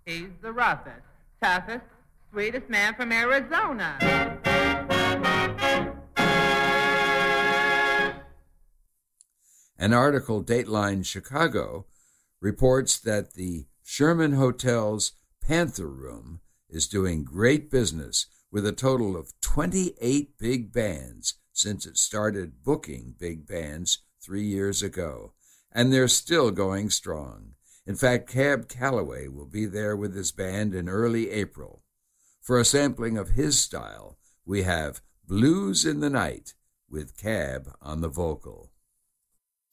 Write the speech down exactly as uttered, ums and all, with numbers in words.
He's the roughest, toughest, sweetest man from Arizona. An article, Dateline Chicago, reports that the Sherman Hotel's Panther Room is doing great business with a total of twenty-eight big bands since it started booking big bands three years ago, and they're still going strong. In fact, Cab Calloway will be there with his band in early April. For a sampling of his style, we have Blues in the Night with Cab on the vocal.